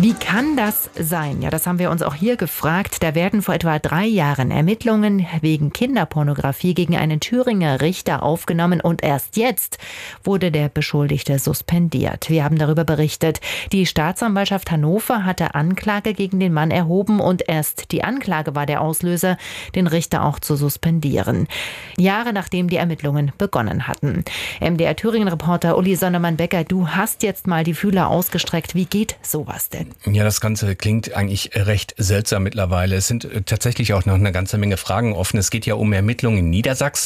Wie kann das sein? Ja, das haben wir uns auch hier gefragt. Da werden vor etwa 3 Jahren Ermittlungen wegen Kinderpornografie gegen einen Thüringer Richter aufgenommen und erst jetzt wurde der Beschuldigte suspendiert. Wir haben darüber berichtet. Die Staatsanwaltschaft Hannover hatte Anklage gegen den Mann erhoben und erst die Anklage war der Auslöser, den Richter auch zu suspendieren. Jahre nachdem die Ermittlungen begonnen hatten. MDR-Thüringen-Reporter Uli Sondermann-Becker, du hast jetzt mal die Fühler ausgestreckt. Wie geht sowas denn? Ja, das Ganze klingt eigentlich recht seltsam mittlerweile. Es sind tatsächlich auch noch eine ganze Menge Fragen offen. Es geht ja um Ermittlungen in Niedersachsen.